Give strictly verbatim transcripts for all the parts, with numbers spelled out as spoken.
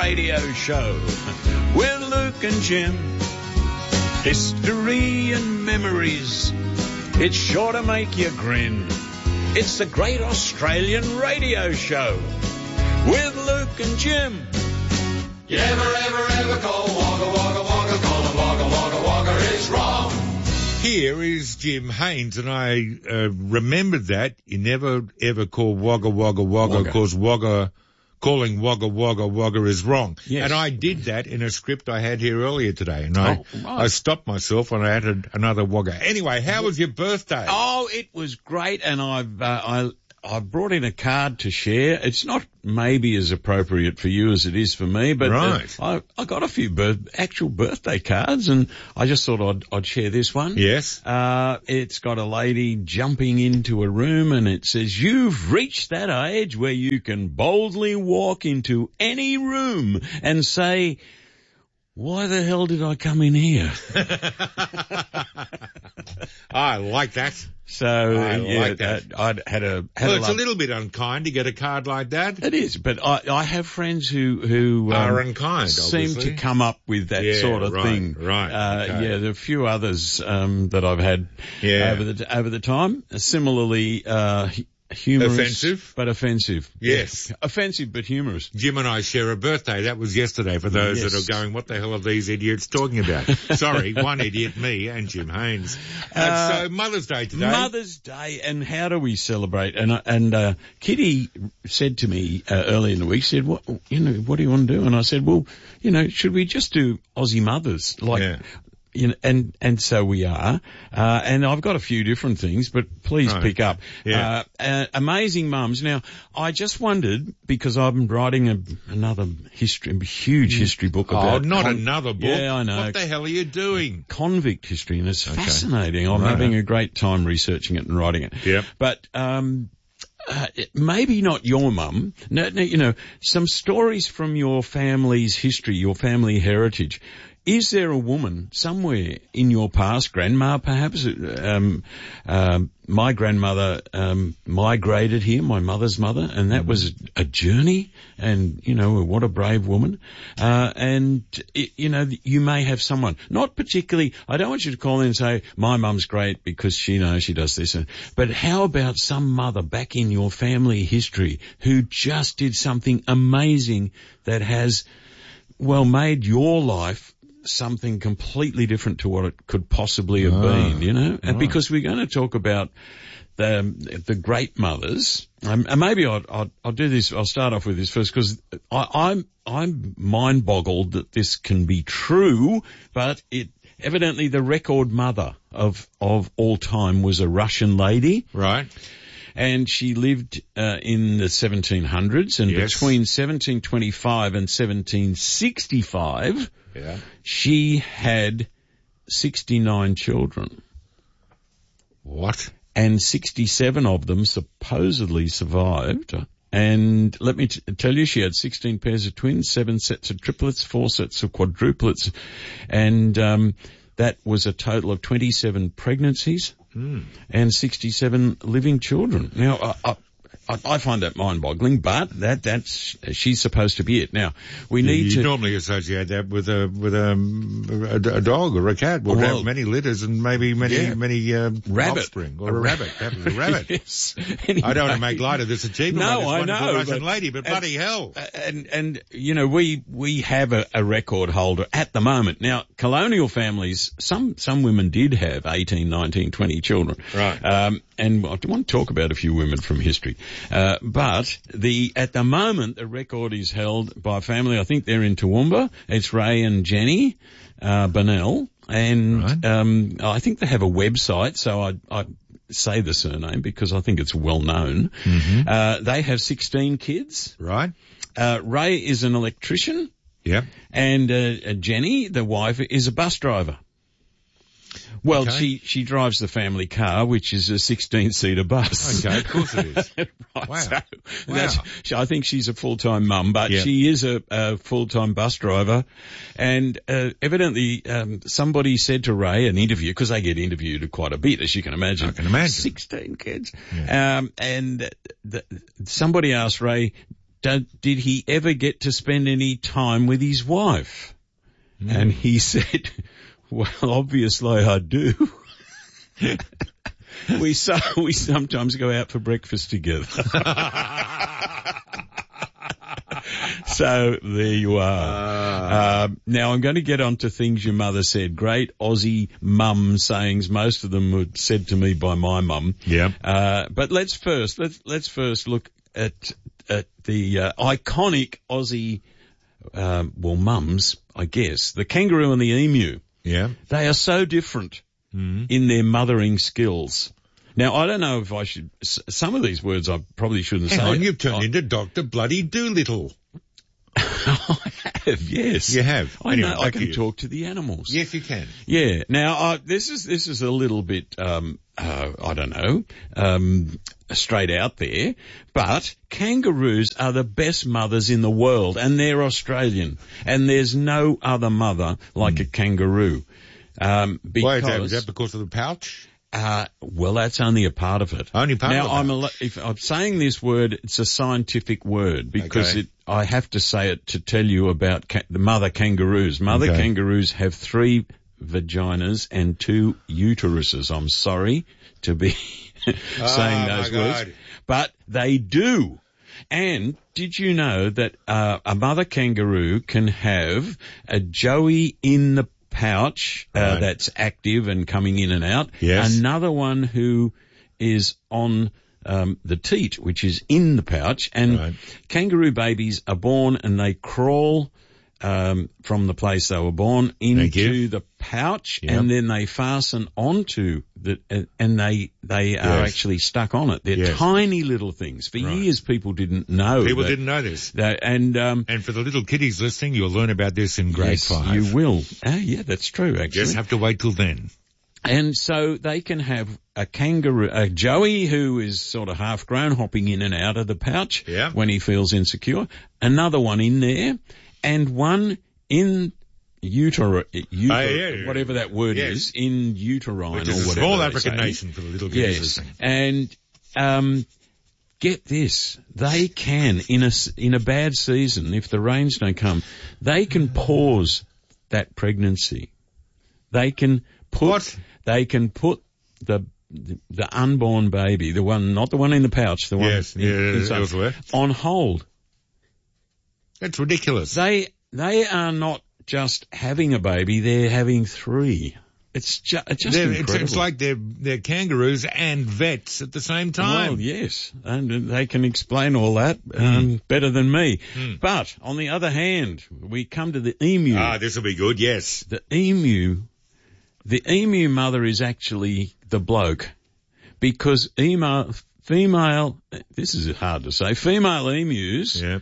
radio show with Luke and Jim. History and memories, it's sure to make you grin. It's the Great Australian Radio Show with Luke and Jim. You ever, ever, ever call Wagga Wagga Wagga, call him Wagga Wagga Wagga, it's wrong. Here is Jim Haynes, and I uh, remembered that you never ever call Wagga Wagga Wagga because Wagga, calling Wagga Wagga Wagga is wrong. Yes. And I did that in a script I had here earlier today, and I, Oh, right. I stopped myself and I added another Wagga. Anyway, how was your birthday? Oh, it was great, and I've uh, I I brought in a card to share. It's not maybe as appropriate for you as it is for me, but Right. uh, I I got a few birth, actual birthday cards, and I just thought I'd I'd share this one. Yes. Uh, it's got a lady jumping into a room, and it says, "You've reached that age where you can boldly walk into any room and say, 'Why the hell did I come in here?'" I like that. So I yeah, like that. uh, I'd had a had Well, a it's a love- little bit unkind to get a card like that. It is, but I, I have friends who who um, Are unkind, seem obviously. to come up with that Yeah, sort of right, thing. right, Uh, okay. Yeah, there are a few others um, that I've had Yeah. over the over the time. Similarly, uh, hu- humorous, Offensive? but offensive. Yes. Yeah. Offensive but humorous. Jim and I share a birthday. That was yesterday for those Yes. that are going, what the hell are these idiots talking about? Sorry, one idiot, me and Jim Haynes. Uh, Uh, so Mother's Day today. Mother's Day, and how do we celebrate? And uh, and uh, Kitty said to me uh, early in the week, said, "What you know? What do you want to do?" And I said, "Well, you know, should we just do Aussie Mothers?" Like, Yeah. you know, and and so we are. Uh, and I've got a few different things, but please Right. pick up. Yeah. Uh, uh, amazing mums. Now, I just wondered, because I'm writing a, another history, a huge history book Oh, about not con- another book. Yeah, I know. What the hell are you doing? Convict history, and it's fascinating. I'm Right. having a great time researching it and writing it. Yep. But um, uh, maybe not your mum. No, no, you know, some stories from your family's history, your family heritage. Is there a woman somewhere in your past, grandma perhaps? Um, um, my grandmother um, migrated here, my mother's mother, and that was a, a journey. And you know, what a brave woman. Uh, and it, you know, you may have someone, not particularly. I don't want you to call in and say my mum's great because she knows she does this. But how about some mother back in your family history who just did something amazing that has, well, made your life something completely different to what it could possibly have Ah, been, you know? And right. because we're going to talk about the the great mothers, um, and maybe I'll, I'll I'll do this. I'll start off with this first because I'm I'm mind boggled that this can be true, but it evidently the record mother of of all time was a Russian lady. Right. And she lived uh, in the seventeen hundreds, and Yes. between seventeen twenty-five and seventeen sixty-five, Yeah. she had sixty-nine children, What? and sixty-seven of them supposedly survived. And let me t- tell you, she had sixteen pairs of twins, seven sets of triplets, four sets of quadruplets, and um, that was a total of twenty-seven pregnancies. Mm. And sixty-seven living children. Now, I, I, I find that mind-boggling, but that that's she's supposed to be it. Now, we need you to. normally associate that with a with a, a, a dog or a cat would Well, have many litters and maybe many yeah. many uh, Rabbit. offspring or a rabbit. That was a rabbit. Yes. I don't want to make light of this achievement No, by this I wonderful know, Russian but- lady, but and- bloody hell. And, and, you know, we, we have a, a record holder at the moment. Now, colonial families, some, some women did have eighteen, nineteen, twenty children. Right. Um, and I want to talk about a few women from history. Uh, but the, at the moment, the record is held by a family. I think they're in Toowoomba. It's Ray and Jenny, uh, Bonnell. And, Right. um, I think they have a website. So I, I, say the surname because I think it's well known. Mm-hmm. Uh, they have sixteen kids. Right. Uh, Ray is an electrician. Yeah. And uh, Jenny, the wife, is a bus driver. Well, Okay. she, she drives the family car, which is a sixteen-seater bus. Okay, of course it is. Right, Wow. so Wow. that's, she- I think she's a full-time mum, but Yeah. she is a, a full-time bus driver. And uh, evidently um, somebody said to Ray, an interview, because they get interviewed quite a bit, as you can imagine. I can imagine. sixteen kids. Um, and the, somebody asked Ray, did, did he ever get to spend any time with his wife? Mm. And he said, well, obviously I do. we so, we sometimes go out for breakfast together. So there you are. Uh, now I'm going to get on to things your mother said. Great Aussie mum sayings. Most of them were said to me by my mum. Yeah. Uh, but let's first let's let's first look at at the uh, iconic Aussie um, well mums, I guess. The kangaroo and the emu. Yeah. They are so different mm. in their mothering skills. Now, I don't know if I should, some of these words I probably shouldn't Hang say. on, you've turned I, into Doctor Bloody Doolittle. I have, yes. You have. I anyway, know, I can talk to the animals. Yes, you can. Yeah. Now, uh, this is, this is a little bit, um, uh, I don't know, um, straight out there, but kangaroos are the best mothers in the world, and they're Australian, and there's no other mother like mm. a kangaroo. Um, because. Why is that? Is that because of the pouch? Uh, well, that's only a part of it. Only part now, of it. I'm a, if I'm saying this word, it's a scientific word because okay. it, I have to say it to tell you about ca- the mother kangaroos. Mother okay. kangaroos have three vaginas and two uteruses. I'm sorry to be saying oh, those my words, God. but they do. And did you know that uh, a mother kangaroo can have a joey in the pouch uh, right. that's active and coming in and out. Yes. Another one who is on um, the teat, which is in the pouch. And right. kangaroo babies are born and they crawl um, from the place they were born into the pouch, yep. and then they fasten onto the, uh, and they they yes. are actually stuck on it. They're yes. tiny little things. For right. years, people didn't know. People that, didn't know this. That, and um, and for the little kiddies listening, you'll learn about this in grade yes, five. You will. Ah, yeah, that's true. Actually, just have to wait till then. And so they can have a kangaroo, a joey who is sort of half grown, hopping in and out of the pouch yeah. when he feels insecure. Another one in there, and one in utero, uter, oh, yeah, yeah. whatever that word yes. is, in uterine Which or is whatever. a small they African say. nation for the little kids. Yes, and um, get this: they can in a in a bad season, if the rains don't come, they can pause that pregnancy. They can put. What? They can put the, the the unborn baby, the one, not the one in the pouch, the one yes, in, yeah, inside, elsewhere, on hold. That's ridiculous. They they are not just having a baby; they're having three. It's ju- it's just they're, incredible. It's, it's like they're they're kangaroos and vets at the same time. Well, yes, and they can explain all that um, mm. better than me. Mm. But on the other hand, we come to the emu. Ah, this will be good. Yes, the emu. The emu mother is actually the bloke, because ema, female, this is hard to say, female emus, yeah.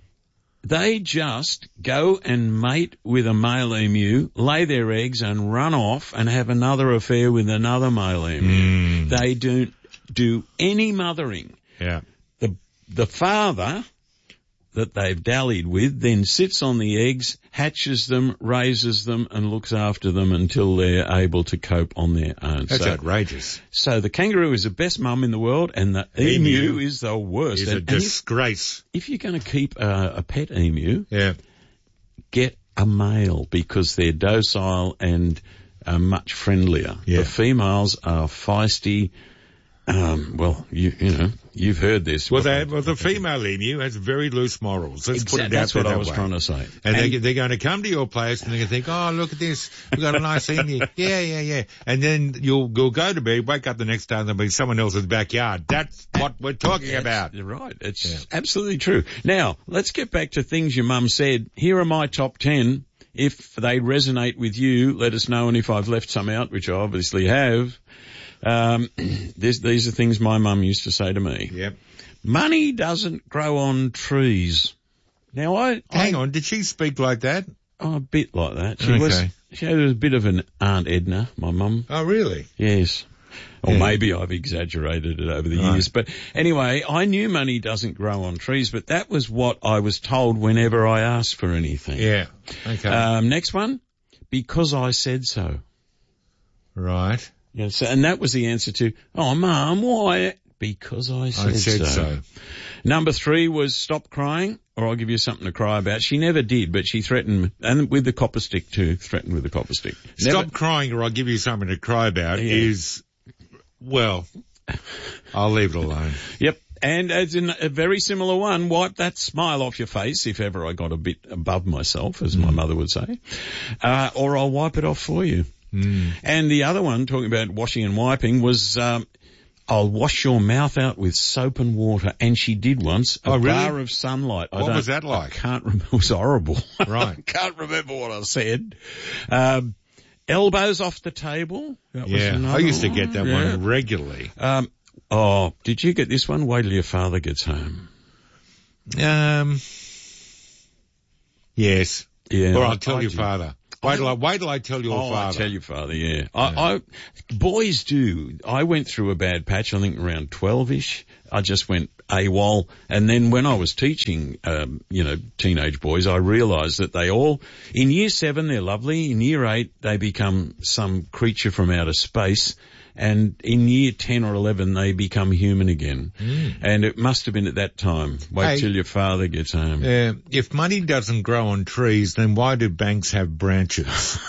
they just go and mate with a male emu, lay their eggs and run off and have another affair with another male emu. Mm. They don't do any mothering. Yeah. The, the father that they've dallied with then sits on the eggs, hatches them, raises them, and looks after them until they're able to cope on their own. That's so, outrageous. So the kangaroo is the best mum in the world, and the emu, emu is the worst. Is and, a disgrace. If, if you're going to keep a, a pet emu, yeah. get a male, because they're docile and uh, much friendlier. Yeah. The females are feisty. Um, well, you you know, you've heard this. Well, they, well, the female emu has very loose morals. Let's exactly, put it out That's there what that I was way. trying to say. And, and they, they're going to come to your place and they're going to think, oh, look at this. We've got a nice emu. Yeah, yeah, yeah. And then you'll, you'll go to bed, wake up the next day and there'll be someone else's backyard. That's what we're talking about. You're right. It's yeah. absolutely true. Now, let's get back to things your mum said. Here are my top ten. If they resonate with you, let us know. And if I've left some out, which I obviously have, Um, this, these are things my mum used to say to me. Yep. Money doesn't grow on trees. Now I... Hang I, on, did she speak like that? Oh, a bit like that. She okay. was, she had a bit of an Aunt Edna, my mum. Oh, really? Yes. Or yeah. maybe I've exaggerated it over the right. years. But anyway, I knew money doesn't grow on trees, but that was what I was told whenever I asked for anything. Yeah. Okay. Um, next one. Because I said so. Right. Yes, and that was the answer to, oh, Mum, why? Because I said, I said so. so. Number three was stop crying, or I'll give you something to cry about. She never did, but she threatened, and with the copper stick too, threatened with the copper stick. Never, Stop crying or I'll give you something to cry about Yeah. is, well, I'll leave it alone. Yep. And as in a very similar one, wipe that smile off your face, if ever I got a bit above myself, as my mother would say, uh, or I'll wipe it off for you. Mm. And the other one, talking about washing and wiping, was, um, I'll wash your mouth out with soap and water. And she did once, a Oh, really? bar of sunlight. I What don't- was that like? I can't remember. It was horrible. Right. I can't remember what I said. Um, elbows off the table. That was Yeah, I another used to get that Yeah. one regularly. Um, oh, did you get this one? Wait till your father gets home. Um, yes. Yeah. Or I'll tell I your did. father. Wait till I, wait till I tell your Oh, father. I tell your father, yeah. I, I, boys do. I went through a bad patch, I think around twelve-ish. I just went AWOL. And then when I was teaching, um, you know, teenage boys, I realised that they all, in year seven, they're lovely. In year eight, they become some creature from outer space. And in year ten or eleven, they become human again. Mm. And it must have been at that time. Wait Hey. till your father gets home. Uh, if money doesn't grow on trees, then why do banks have branches?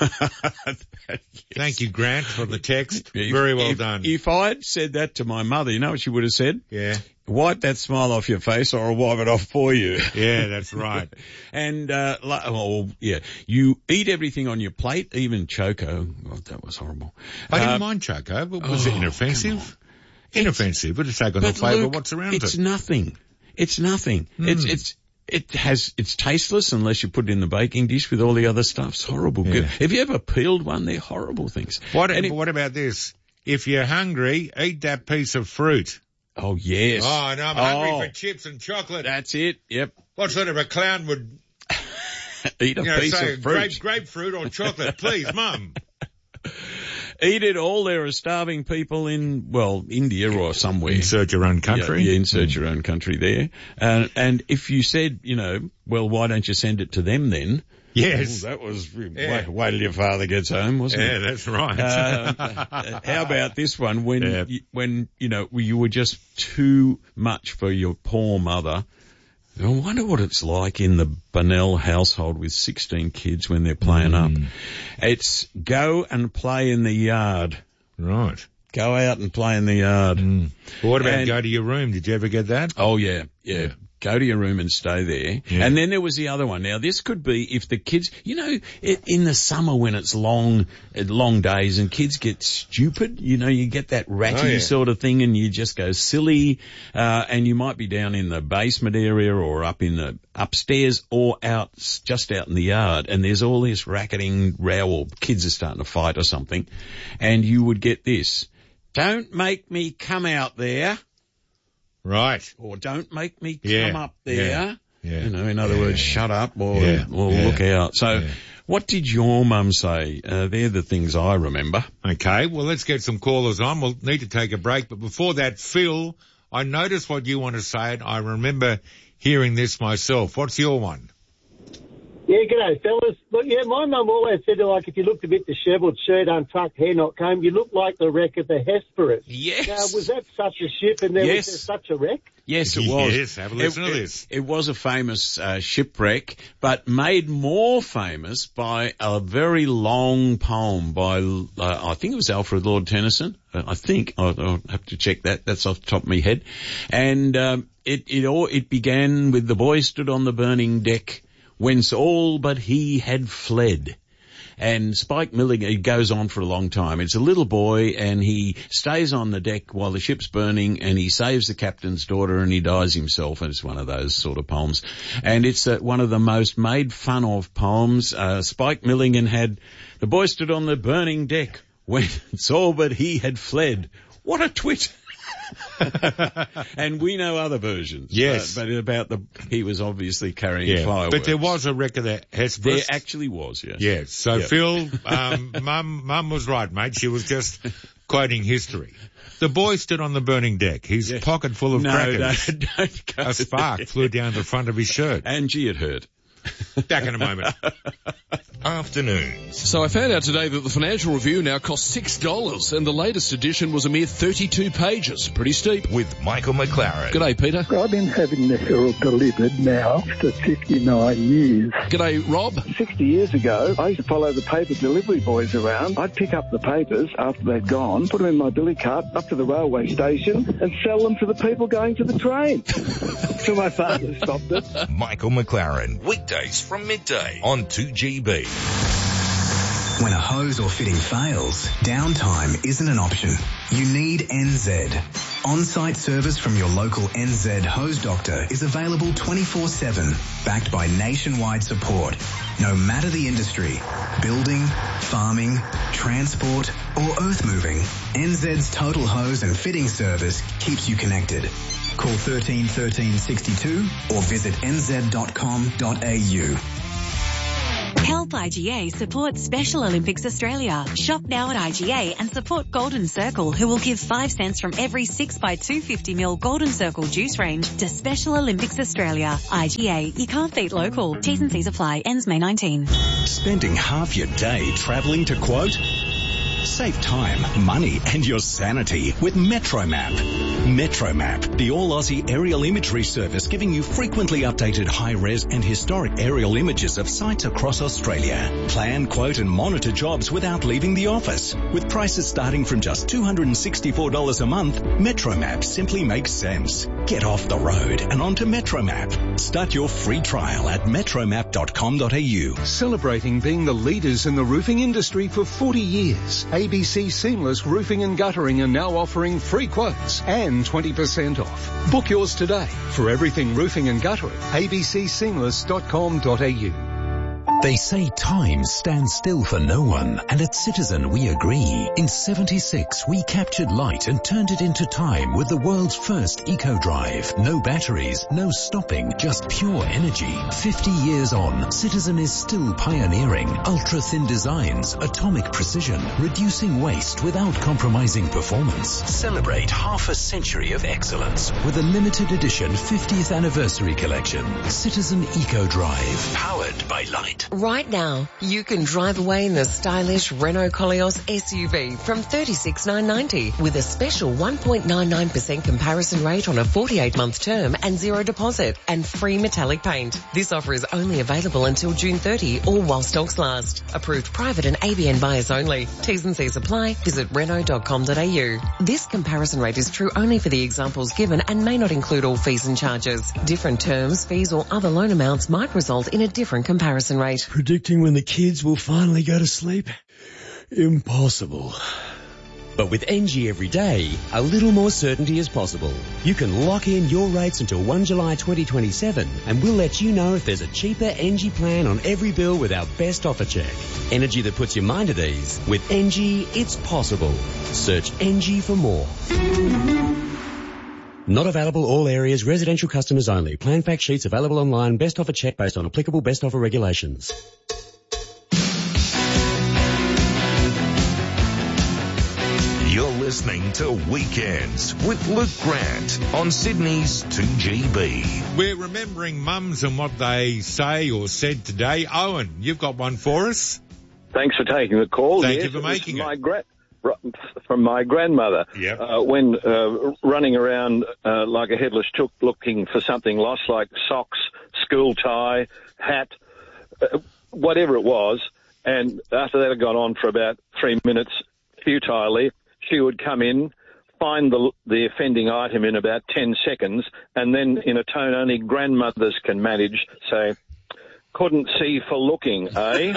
Thank you, Grant, for the text. If- Very well if- done. If I'd said that to my mother, you know what she would have said? yeah, Wipe that smile off your face or I'll wipe it off for you. yeah, that's right. And, uh, la- oh, yeah, you eat everything on your plate, even Choco. Oh, that was horrible. I didn't Um, mind Choco, but was it oh, inoffensive? Inoffensive, but it's taken the But flavour. Luke, What's around it's it? nothing. It's nothing. It's, it's, it has, it's tasteless unless you put it in the baking dish with all the other stuff. It's horrible. Yeah. Have you ever peeled one? They're horrible things. What, And it- what about this? If you're hungry, eat that piece of fruit. oh, yes. Oh, no, I'm Oh, hungry for chips and chocolate. That's it. Yep. What sort of a clown would, Eat a you know, piece say of fruit. grape, grapefruit or chocolate? Please, Mum. Eat it all. There are starving people in, well, India or somewhere. Insert your own country. Yeah, yeah, insert your own country there. Uh, and if you said, you know, well, why don't you send it to them then? Yes. Oh, that was, Yeah. wait, wait till your father gets home, wasn't Yeah, it? that's right. Uh, uh, how about this one? When, Yeah. you, when, you know, you were just too much for your poor mother. I wonder what it's like in the Bunnell household with sixteen kids when they're playing up. It's go and play in the yard. Right. Go out and play in the yard. Mm. Well, what about And- go to your room? Did you ever get that? Oh yeah, yeah. Go to your room and stay there. Yeah. And then there was the other one. Now this could be if the kids, you know, i in the summer when it's long, uh, long days and kids get stupid, you know, you get that ratty Oh, yeah. sort of thing and you just go silly, uh, and you might be down in the basement area or up in the upstairs or out, just out in the yard and there's all this racketing row or kids are starting to fight or something and you would get this. Don't make me come out there. Right. Or don't make me come Yeah, up there. yeah, yeah. You know, in other Yeah, words, yeah. shut up or, Yeah, or yeah, look out. So yeah. what did your mum say? Uh, they're the things I remember. Okay, well, let's get some callers on. We'll need to take a break. But before that, Phil, I noticed what you want to say, and I remember hearing this myself. What's your one? Yeah, g'day, fellas. Look, yeah, my mum always said, like, if you looked a bit dishevelled, shirt untucked, hair not combed, you look like the wreck of the Hesperus. Yes. Now, was that such a ship and there Yes. was there such a wreck? Yes, it was. Yes, have a listen it, to it- this. It, was a famous uh, shipwreck, but made more famous by a very long poem by, uh, I think it was Alfred Lord Tennyson. Uh, I think I'll, I'll have to check that. That's off the top of my head. And um, it it all it began with the boy stood on the burning deck, whence all but he had fled. And Spike Milligan, it goes on for a long time. It's a little boy and he stays on the deck while the ship's burning and he saves the captain's daughter and he dies himself. And it's one of those sort of poems. And it's uh, one of the most made fun of poems. Uh, Spike Milligan had, the boy stood on the burning deck when it's all but he had fled. What a twit. And we know other versions. Yes. But, but about the, he was obviously carrying Yeah, fireworks. but there was a wreck of the There Hesperus. actually was, yes. Yes. So Yep. Phil, um, mum, mum was right, mate. She was just quoting history. The boy stood on the burning deck. His Yes. pocket full of No, crackers. don't, don't go A spark there. flew down the front of his shirt. Angie had hurt. Back in a moment. afternoons. So I found out today that the Financial Review now costs six dollars and the latest edition was a mere thirty-two pages. Pretty steep. With Michael McLaren. G'day, Peter. I've been having the Herald delivered now for fifty-nine years. G'day, Rob. sixty years ago, I used to follow the paper delivery boys around. I'd pick up the papers after they'd gone, put them in my billy cart up to the railway station and sell them to the people going to the train. So my father stopped it. Michael McLaren. Weekdays from midday on two G B. When a hose or fitting fails, downtime isn't an option. You need N Z. On-site service from your local N Z hose doctor is available twenty-four seven, backed by nationwide support. No matter the industry, building, farming, transport or earth moving, N Z's total hose and fitting service keeps you connected. Call thirteen thirteen sixty-two or visit n z dot com dot a u. Help I G A support Special Olympics Australia. Shop now at I G A and support Golden Circle, who will give five cents from every six by two hundred fifty milliliter Golden Circle juice range to Special Olympics Australia. I G A, you can't beat local. T's and C's apply. Ends May nineteenth. Spending half your day travelling to quote? Save time, money and your sanity with MetroMap. MetroMap, the all-Aussie aerial imagery service giving you frequently updated high-res and historic aerial images of sites across Australia. Plan, quote and monitor jobs without leaving the office. With prices starting from just two hundred sixty-four dollars a month, MetroMap simply makes sense. Get off the road and onto MetroMap. Start your free trial at metromap dot com dot a u. Celebrating being the leaders in the roofing industry for forty years, A B C Seamless Roofing and Guttering are now offering free quotes and twenty percent off. Book yours today. For everything roofing and guttering, a b c seamless dot com dot a u. They say time stands still for no one, and at Citizen we agree. In seventy-six, we captured light and turned it into time with the world's first eco-drive. No batteries, no stopping, just pure energy. fifty years on, Citizen is still pioneering. Ultra-thin designs, atomic precision, reducing waste without compromising performance. Celebrate half a century of excellence with a limited edition fiftieth anniversary collection. Citizen Eco-Drive, powered by light. Right now, you can drive away in the stylish Renault Koleos S U V from thirty-six thousand nine hundred ninety with a special one point nine nine percent comparison rate on a forty-eight month term and zero deposit and free metallic paint. This offer is only available until June thirtieth or while stocks last. Approved private and A B N buyers only. T's and C's apply. Visit renault dot com dot a u. This comparison rate is true only for the examples given and may not include all fees and charges. Different terms, fees or other loan amounts might result in a different comparison rate. Predicting when the kids will finally go to sleep? Impossible. But with N G every day, a little more certainty is possible. You can lock in your rates until first of July twenty twenty-seven and we'll let you know if there's a cheaper N G plan on every bill with our best offer check. Energy that puts your mind at ease. With N G, it's possible. Search N G for more. Not available all areas, residential customers only. Plan fact sheets available online. Best offer check based on applicable best offer regulations. You're listening to Weekends with Luke Grant on Sydney's two G B. We're remembering mums and what they say or said today. Owen, you've got one for us? Thanks for taking the call. Thank yes, you for making it. My gra- from my grandmother, yep. uh, when uh, running around uh, like a headless chook looking for something lost like socks, school tie, hat, uh, whatever it was, and after that had gone on for about three minutes futilely, she would come in, find the, the offending item in about ten seconds, and then in a tone only grandmothers can manage, say, couldn't see for looking, eh?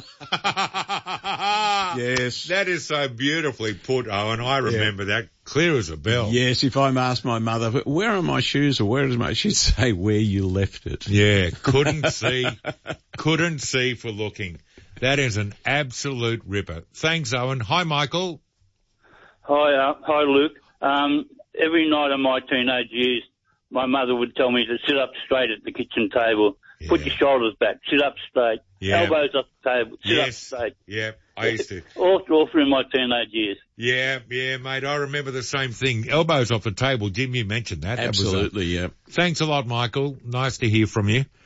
Yes. That is so beautifully put, Owen. I remember yeah. that clear as a bell. Yes, if I asked my mother, where are my shoes or where is my, she'd say where you left it. Yeah, couldn't see, couldn't see for looking. That is an absolute ripper. Thanks, Owen. Hi, Michael. Hi, uh, hi, Luke. Um, every night of my teenage years, my mother would tell me to sit up straight at the kitchen table. Yeah. Put your shoulders back. Sit up straight. Yeah. Elbows off the table. Sit yes. up straight. Yeah, I used to. All, all through my teenage years. Yeah, yeah, mate. I remember the same thing. Elbows off the table. Jim, you mentioned that. Absolutely, that was, uh, yeah. Thanks a lot, Michael. Nice to hear from you.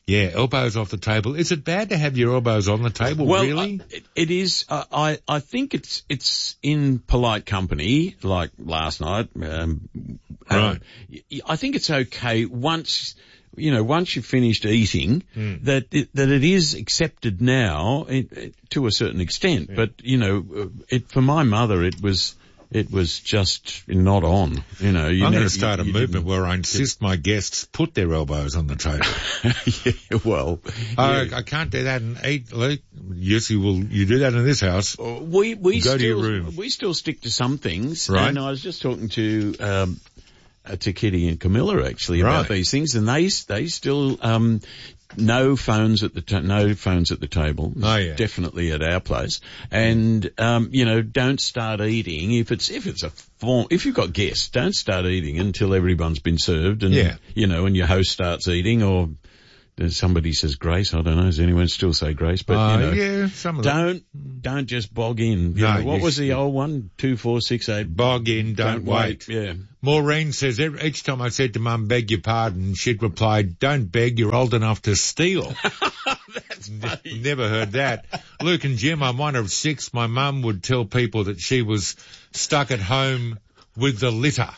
Yeah, elbows off the table. Is it bad to have your elbows on the table, well, really? Uh, it, it is. Uh, I, I think it's it's in polite company, like last night. Um, right. Um, I think it's okay once, you know, once you've finished eating, Mm. that it, that it is accepted now it, it, to a certain extent. Yeah. But, you know, uh, it for my mother, it was... It was just not on, you know. You I'm know, going to start you, a you movement didn't- where I insist my guests put their elbows on the table. yeah, well, I, yeah. I can't do that and eat, Luke. Yes, you will. You do that in this house. we we Go still to your room. we still stick to some things. Right. And I was just talking to um uh, to Kitty and Camilla actually about Right. these things, and they they still um no phones at the ta- no phones at the table. Oh, yeah. Definitely at our place, and um you know, don't start eating if it's if it's a form if you've got guests. Don't start eating until everyone's been served, and Yeah. you know, and your host starts eating, or there's somebody says grace. I don't know. Does anyone still say grace? But Uh, you know, yeah, some of them. don't don't just bog in. You No, know, what you was the should- old one? Two, four, six, eight. Bog in, don't, wait. Yeah. Maureen says, every, each time I said to Mum, beg your pardon, she'd replied, don't beg, you're old enough to steal. That's N- Never heard that. Luke and Jim, I'm one of six. My mum would tell people that she was stuck at home with the litter.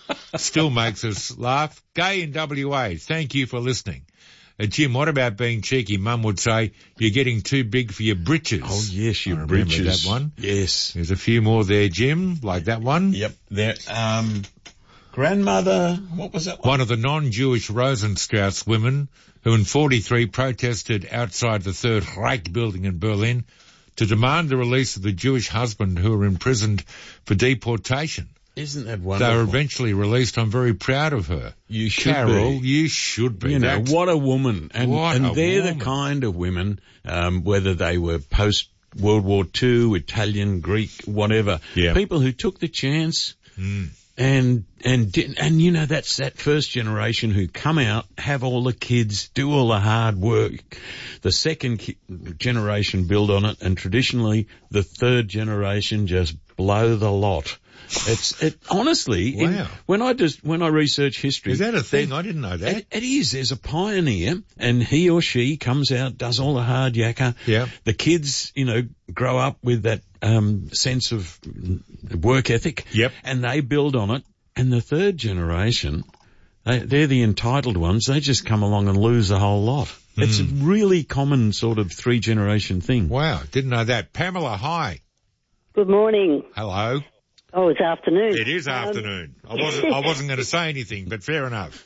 Still makes us laugh. Gay in W A, thank you for listening. Uh, Jim, what about being cheeky? Mum would say, you're getting too big for your britches. Oh yes, your I remember britches. that one. Yes. There's a few more there, Jim, like that one. Yep. There. Um. Grandmother. What was that one? One of the non-Jewish Rosenstrauss women who in forty-three protested outside the Third Reich building in Berlin to demand the release of the Jewish husband who were imprisoned for deportation. Isn't that They wonderful? were eventually released. I'm very proud of her. You should Carol, be. you should be. You know, That's- what a woman. And, What and a they're woman. the kind of women, um, whether they were post World War Two, Italian, Greek, whatever, Yeah. people who took the chance Mm. and, and didn't, and you know, that's that first generation who come out, have all the kids, do all the hard work. The second ki- generation build on it, and traditionally the third generation just blow the lot. It's it honestly. in- Wow. when I just when I research history, Is that a thing? there- I didn't know that. It, it is. There's a pioneer, and he or she comes out, does all the hard yakka. Yeah. The kids, you know, grow up with that um, sense of work ethic. Yep. And they build on it. And the third generation, they, they're the entitled ones. They just come along and lose the whole lot. It's a really common sort of three generation thing. Wow, didn't know that. Pamela, hi. Good morning. Hello. Oh, it's afternoon. It is afternoon. I wasn't. I wasn't going to say anything, but fair enough.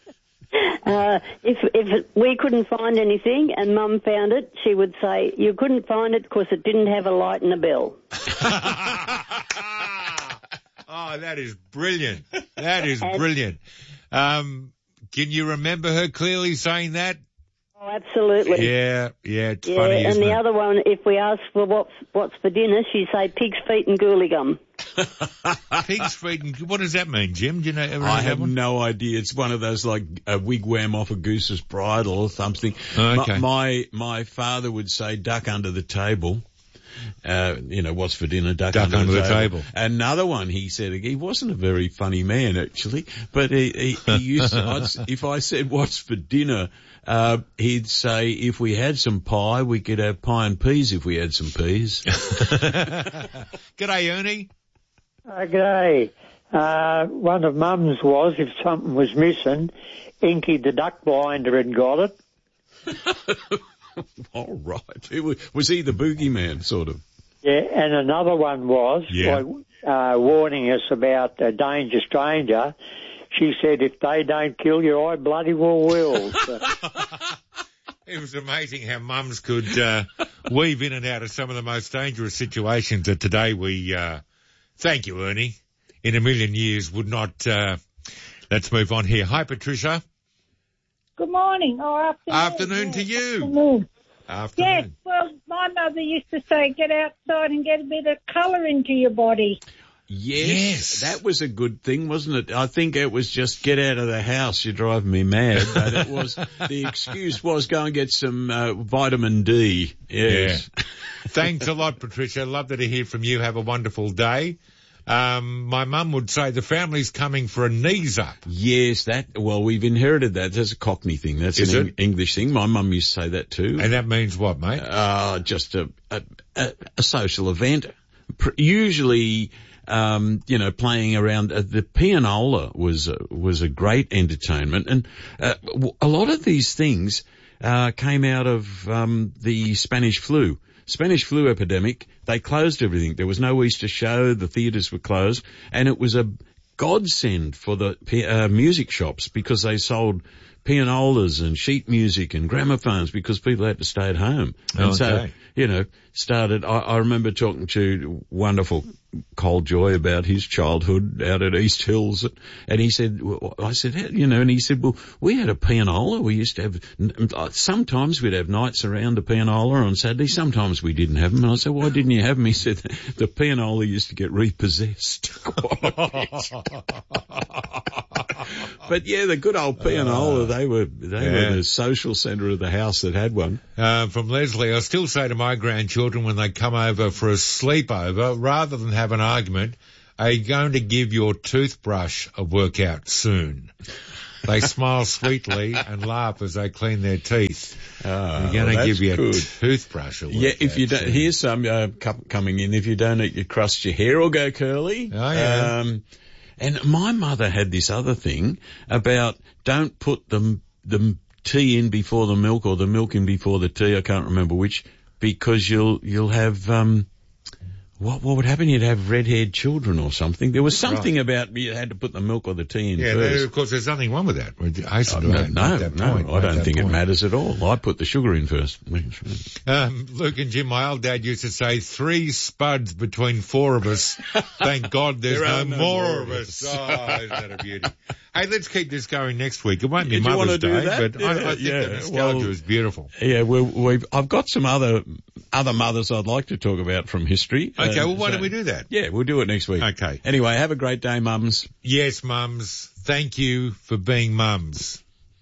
Uh, if if we couldn't find anything and Mum found it, she would say, you couldn't find it because it didn't have a light and a bell. Oh, that is brilliant. That is brilliant. Um, can you remember her clearly saying that? Oh, absolutely. Yeah, yeah, it's Yeah, funny, and isn't the it? other one, if we asked for what's, what's for dinner, she'd say pig's feet and ghoulie gum. Pig's feet and, what does that mean, Jim? Do you know? Ever I heard that have one? no idea. It's one of those like a wigwam off a goose's bridle or something. Okay. My, my my father would say duck under the table. Uh, you know, what's for dinner? Duck, Duck under, under the, the table. table. Another one, he said, he wasn't a very funny man actually, but he, he, he used to, I'd, if I said what's for dinner, uh, he'd say if we had some pie, we could have pie and peas if we had some peas. G'day, Ernie. Uh, g'day. Uh, one of Mum's was, if something was missing, Inky the duck blinder had got it. All right. It was, was he the boogeyman, sort of? Yeah, and another one was, Yeah. uh, warning us about a danger stranger. She said, if they don't kill you, I bloody well will. So, It was amazing how mums could uh, weave in and out of some of the most dangerous situations that today we, uh, thank you, Ernie, in a million years would not. Uh, let's move on here. Hi, Patricia. Good morning or afternoon. Afternoon to you. Afternoon. Afternoon. Yes, well, my mother used to say, get outside and get a bit of colour into your body. Yes, that was a good thing, wasn't it? I think it was just get out of the house, you're driving me mad, but it was, the excuse was go and get some uh, vitamin D. Yes. Yeah. Thanks a lot, Patricia. Love to hear from you. Have a wonderful day. Um, my mum would say the family's coming for a knees up. Yes, that, well, we've inherited that. That's a Cockney thing. That's Is an it? Eng- English thing. My mum used to say that too. And that means what, mate? Uh, just a, a, a, a social event. Pr- usually, um, you know, playing around, uh, the pianola was, uh, was a great entertainment. And, uh, w- a lot of these things, uh, came out of, um, the Spanish flu. Spanish flu epidemic, they closed everything. There was no Easter show, the theatres were closed, and it was a godsend for the uh, music shops because they sold pianolas and sheet music and gramophones because people had to stay at home. And Okay. so, you know, started, I, I remember talking to wonderful Cole Joy about his childhood out at East Hills, and he said, well, I said, you know, and he said, well, we had a pianola. We used to have, sometimes we'd have nights around the pianola on Saturday. Sometimes we didn't have them. And I said, why didn't you have them? He said, the pianola used to get repossessed. But yeah, the good old pianola, they were, they Yeah. were the social centre of the house that had one. Uh, from Leslie, I still say to my grandchildren when they come over for a sleepover, rather than have an argument, are you going to give your toothbrush a workout soon? They smile sweetly and laugh as they clean their teeth. Oh, You're going well, to give your good. toothbrush a workout Yeah, if you don't, soon. here's some uh, co- coming in. If you don't eat your crust, your hair will go curly. Oh, yeah. Um, and my mother had this other thing about don't put the the tea in before the milk or the milk in before the tea. I can't remember which, because you'll you'll have um. What what would happen? You'd have red-haired children or something. There was something Right. about you had to put the milk or the tea in Yeah, first. there, of course, there's nothing wrong with that. I hasten Oh, to no, add- no, make that no, point, I make don't that think it point. matters at all. I put the sugar in first. Um, Luke and Jim, my old dad used to say, three spuds between four of us. Thank God there's There no, are no more more of of us. Oh, isn't that a beauty? Hey, let's keep this going next week. It won't be Did you Mother's wanna do Day, that? but I, I Yeah, think yeah, the nostalgia well- is beautiful. Yeah, we we've, I've got some other other mothers I'd like to talk about from history. Okay, Uh, well, why so- don't we do that? Yeah, we'll do it next week. Okay. Anyway, have a great day, mums. Yes, mums. Thank you for being mums.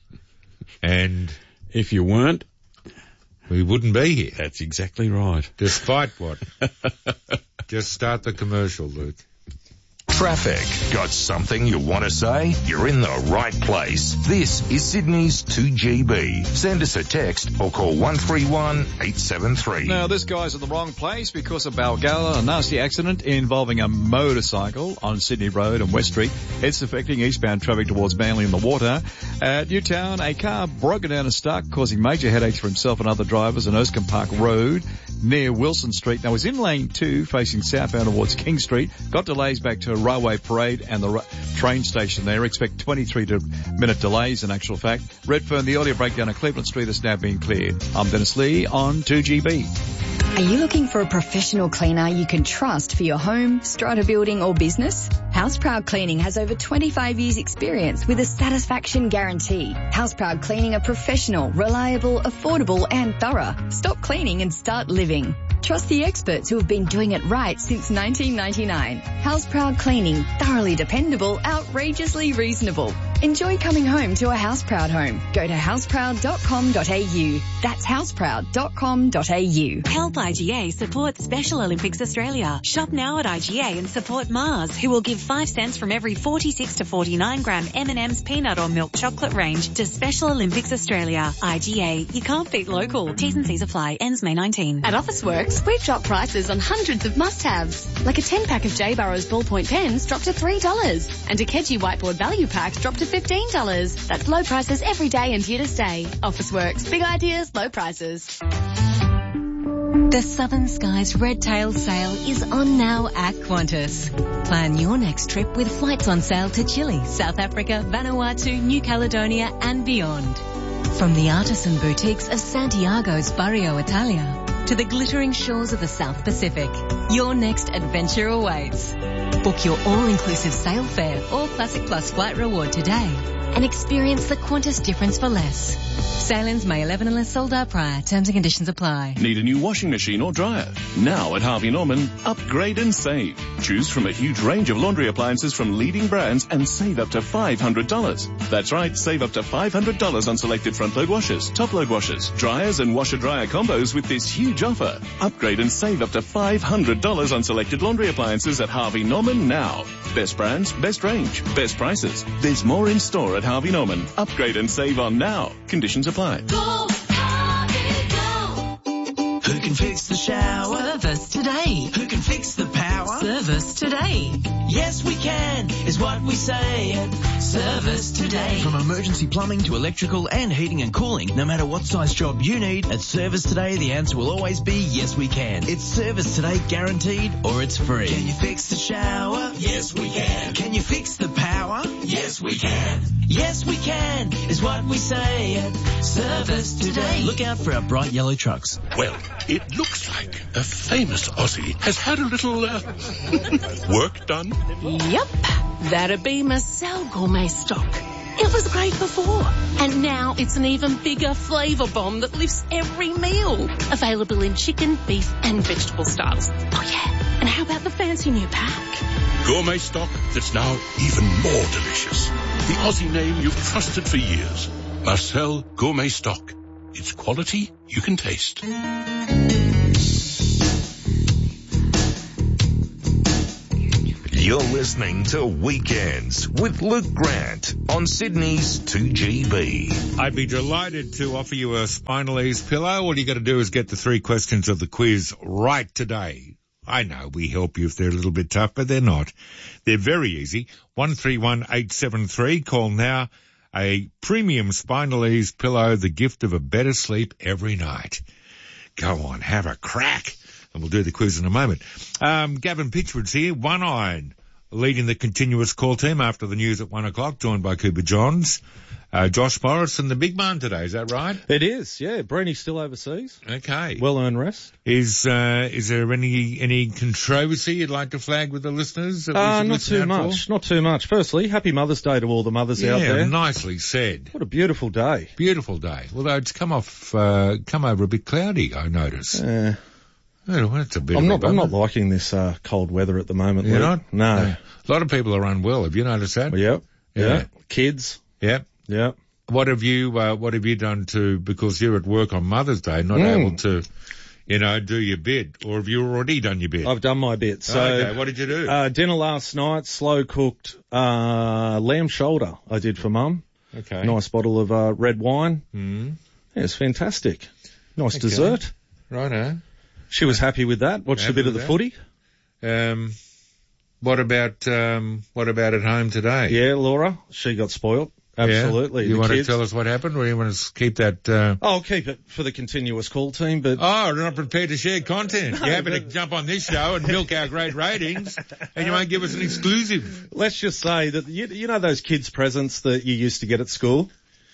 And if you weren't, we wouldn't be here. That's exactly right. Despite what? Just start the commercial, Luke. Traffic. Got something you want to say? You're in the right place. This is Sydney's two G B. Send us a text or call one three one, eight seven three. Now, this guy's in the wrong place because of Balgala, a nasty accident involving a motorcycle on Sydney Road and West Street. It's affecting eastbound traffic towards Manly in the water. At Newtown, a car broken down and stuck, causing major headaches for himself and other drivers on Erskine Park Road near Wilson Street. Now, he's in lane two facing southbound towards King Street. Got delays back to Railway Parade and the ra- train station there. Expect twenty-three minute delays in actual fact. Redfern, the earlier breakdown at Cleveland Street is now being cleared. I'm Dennis Lee on two G B. Are you looking for a professional cleaner you can trust for your home, strata building or business? Houseproud Cleaning has over twenty-five years experience with a satisfaction guarantee. Houseproud Cleaning are professional, reliable, affordable and thorough. Stop cleaning and start living. Trust the experts who have been doing it right since nineteen ninety-nine. Houseproud Cleaning, thoroughly dependable, outrageously reasonable. Enjoy coming home to a Houseproud home. Go to houseproud dot com dot a u. That's houseproud dot com dot a u. Help I G A support Special Olympics Australia. Shop now at I G A and support Mars, who will give five cents from every forty-six to forty-nine gram M and M's peanut or milk chocolate range to Special Olympics Australia. I G A, you can't beat local. T's and C's apply. Ends May nineteenth. At Officeworks, we've dropped prices on hundreds of must-haves, like a ten pack of J. Burroughs ballpoint pens dropped to three dollars, and a Keji whiteboard value packs dropped to fifteen dollars. That's low prices every day and here to stay. Officeworks, big ideas, low prices. The Southern Skies Red Tail Sale is on now at Qantas. Plan your next trip with flights on sale to Chile, South Africa, Vanuatu, New Caledonia and beyond. From the artisan boutiques of Santiago's Barrio Italia to the glittering shores of the South Pacific, your next adventure awaits. Book your all-inclusive sail fare or Classic Plus flight reward today and experience the Qantas difference for less. Sailings May eleventh unless sold out prior. Terms and conditions apply. Need a new washing machine or dryer? Now at Harvey Norman, upgrade and save. Choose from a huge range of laundry appliances from leading brands and save up to five hundred dollars. That's right, save up to five hundred dollars on selected front-load washers, top-load washers, dryers and washer-dryer combos with this huge offer. Upgrade and save up to five hundred dollars on selected laundry appliances at Harvey Norman Norman now. Best brands, best range, best prices. There's more in store at Harvey Norman. Upgrade and save on now. Conditions apply. Go, Harvey, go. Who can fix the shower? Service today. Who can fix the power? Service today. Yes, we can, is what we say at Service Today. From emergency plumbing to electrical and heating and cooling, no matter what size job you need, at Service Today, the answer will always be yes, we can. It's Service Today guaranteed or it's free. Can you fix the shower? Yes, we can. Can you fix the power? Yes, we can. Yes, we can, is what we say at Service Today. Look out for our bright yellow trucks. Well, it looks like a famous Aussie has had a little uh, work done. Yep, that'd be Marcel Gourmet Stock. It was great before, and now it's an even bigger flavour bomb that lifts every meal. Available in chicken, beef and vegetable styles. Oh yeah, and how about the fancy new pack? Gourmet Stock that's now even more delicious. The Aussie name you've trusted for years. Marcel Gourmet Stock. It's quality you can taste. You're listening to Weekends with Luke Grant on Sydney's two G B. I'd be delighted to offer you a Spinal Ease pillow. All you got to do is get the three questions of the quiz right today. I know we help you if they're a little bit tough, but they're not. They're very easy. one three one eight seven three. Call now. A premium Spinal Ease pillow, the gift of a better sleep every night. Go on, have a crack. And we'll do the quiz in a moment. Um, Gavin Pitchford's here, One Iron, leading the continuous call team after the news at one o'clock, joined by Cooper Johns. Uh, Josh Morris and the big man today, is that right? It is, yeah. Breeny's still overseas. Okay. Well-earned rest. Is uh, is there any any controversy you'd like to flag with the listeners? That Uh, we not should too listen out much, for? not too much. Firstly, happy Mother's Day to all the mothers Yeah, out there. nicely said. What a beautiful day. Beautiful day. Although it's come off, uh, come over a bit cloudy, I notice. Uh, Oh, well, that's a bit I'm of not, a I'm bummer. not liking this uh, cold weather at the moment. You're Luke. not? No. A lot of people are unwell. Have you noticed that? Well, yep. Yeah. Yeah. Kids. Yep. Yep. What have you, uh, what have you done to, because you're at work on Mother's Day, not Mm. able to, you know, do your bit, or have you already done your bit? I've done my bit. So, okay, what did you do? Uh, dinner last night, slow cooked uh, lamb shoulder I did for Mum. Okay. Nice bottle of uh, red wine. Mm. Yeah, it's fantastic. Nice Okay. dessert. Righto. She was happy with that. Watched Happy a bit of with the that? footy. Um, what about, um, what about at home today? Yeah, Laura, she got spoilt. Absolutely. Yeah? You The want kids- to tell us what happened, or you want to keep that, uh, I'll keep it for the continuous call team, but... Oh, you're not prepared to share content. No, You're happy to but- jump on this show and milk our great ratings, and you won't give us an exclusive. Let's just say that, you, you know those kids' presents that you used to get at school?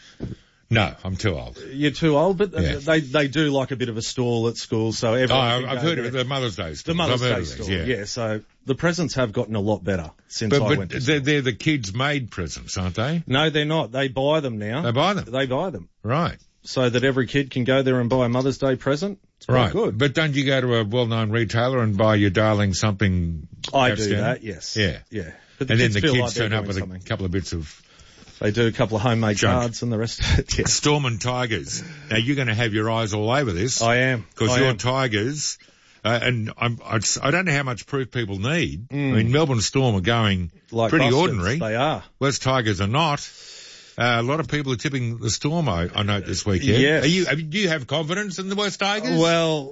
No, I'm too old. You're too old, but Yeah. they they do like a bit of a stall at school, so Oh, everyone I've can I've go heard of there. it, the Mother's Day The stores. Mother's I've heard Day of these, store, yeah. So the presents have gotten a lot better since But, I but went to they're, they're the kids' made presents, aren't they? No, they're not. They buy them now. They buy them? They buy them. Right. So that every kid can go there and buy a Mother's Day present. It's very Right. good. But don't you go to a well-known retailer and buy your darling something? I do outstanding? that, yes. Yeah. Yeah. But the And then kids the feel kids like they're turn up doing with a something. couple of bits of They do a couple of homemade Junk. cards and the rest of it. Yeah. Storm and Tigers. Now you're going to have your eyes all over this. I am. Because I your am. Tigers, uh, and I'm, I just- I don't know how much proof people need. Mm. I mean, Melbourne Storm are going Like pretty bustards. ordinary. They are. West Tigers are not. Uh, a lot of people are tipping the Storm, I, I note this weekend. Yes. Are you, have, do you have confidence in the West Tigers? Well,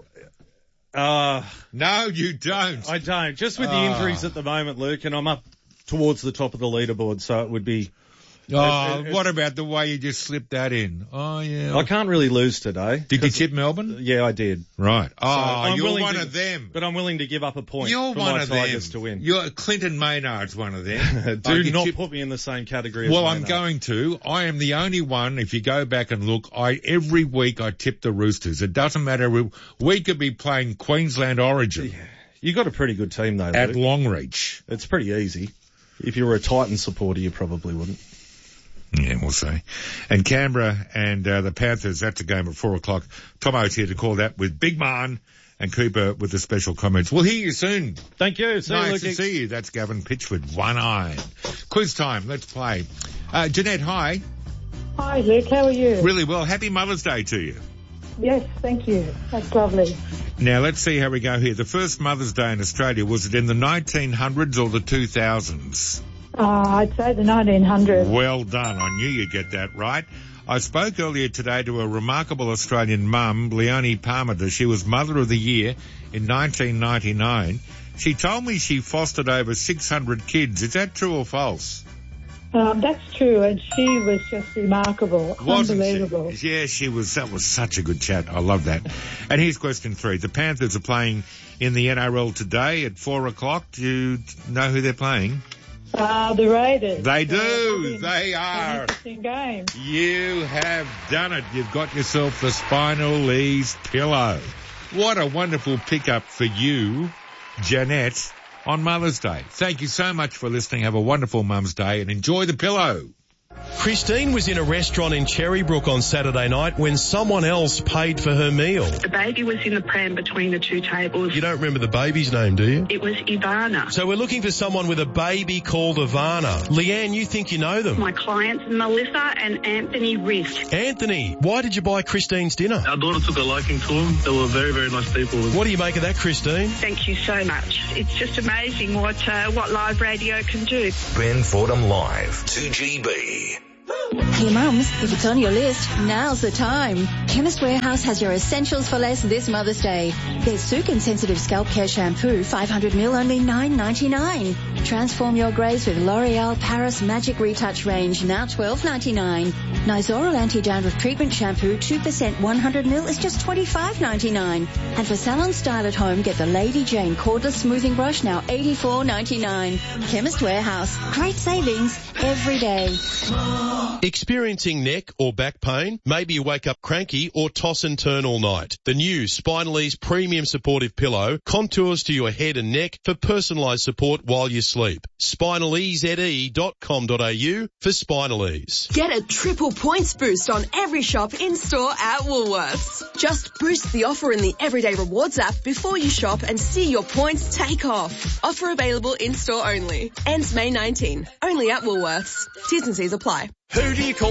uh, no, you don't. I don't. Just with the Ah. injuries at the moment, Luke, and I'm up towards the top of the leaderboard, so it would be... Oh, it- it- what about the way you just slipped that in? Oh, yeah. I can't really lose today. Did you tip Melbourne? Yeah, I did. Right. Oh, I'm you're willing one to- of them. But I'm willing to give up a point You're for one my of Tigers them. to win. You're Clinton Maynard's one of them. Do Like you not tip- put me in the same category as Well, I'm Maynard. going to. I am the only one, if you go back and look, I every week I tip the Roosters. It doesn't matter. We, we could be playing Queensland Origin You got a pretty good team, though, at Luke. Longreach. It's pretty easy. If you were a Titan supporter, you probably wouldn't. Yeah, we'll see. And Canberra and uh, the Panthers, that's a game at four o'clock. Tomo's here to call that with Big Man and Cooper with the special comments. We'll hear you soon. Thank you. See you, nice to Lukey. see you. That's Gavin Pitchford, One Eye. Quiz time. Let's play. Uh, Jeanette, hi. Hi, Luke. How are you? Really well. Happy Mother's Day to you. Yes, thank you. That's lovely. Now, let's see how we go here. The first Mother's Day in Australia, was it in the nineteen hundreds or the two thousands? Uh, I'd say the nineteen hundreds. Well done. I knew you'd get that right. I spoke earlier today to a remarkable Australian mum, Leonie Parmenter. She was Mother of the Year in nineteen ninety-nine. She told me she fostered over six hundred kids. Is that true or false? Um, that's true, and she was just remarkable, Wasn't unbelievable. She? Yeah, she was. That was such a good chat. I love that. And here's question three. The Panthers are playing in the N R L today at four o'clock. Do you know who they're playing? Uh, the Raiders. They do. Uh, they are. Interesting game. You have done it. You've got yourself the Spinal Ease pillow. What a wonderful pickup for you, Jeanette, on Mother's Day. Thank you so much for listening. Have a wonderful Mum's Day and enjoy the pillow. Christine was in a restaurant in Cherrybrook on Saturday night when someone else paid for her meal. The baby was in the pram between the two tables. You don't remember the baby's name, do you? It was Ivana. So we're looking for someone with a baby called Ivana. Leanne, you think you know them? My clients, Melissa and Anthony Risk. Anthony, why did you buy Christine's dinner? Our daughter took a liking to them. They were very, very nice people. What do you make of that, Christine? Thank you so much. It's just amazing what uh, what live radio can do. Ben Fordham Live, two G B. Hey mums, if it's on your list, now's the time. Chemist Warehouse has your essentials for less this Mother's Day. There's Sukin Sensitive Scalp Care Shampoo, five hundred milliliters, only nine ninety-nine. Transform your greys with L'Oreal Paris Magic Retouch range, now twelve ninety-nine. Nizoral Anti-Dandruff Treatment Shampoo, two percent one hundred milliliters is just twenty-five ninety-nine. And for salon style at home, get the Lady Jane Cordless Smoothing Brush, now eighty-four ninety-nine. Chemist Warehouse, great savings every day. Experiencing neck or back pain? Maybe you wake up cranky or toss and turn all night. The new Spinal Ease Premium Supportive Pillow contours to your head and neck for personalised support while you sleep. spinal ease dot com dot a u for Spinal Ease. Get a triple points boost on every shop in-store at Woolworths. Just boost the offer in the Everyday Rewards app before you shop and see your points take off. Offer available in-store only. Ends May nineteenth. Only at Woolworths. T's and C's apply. Who do you call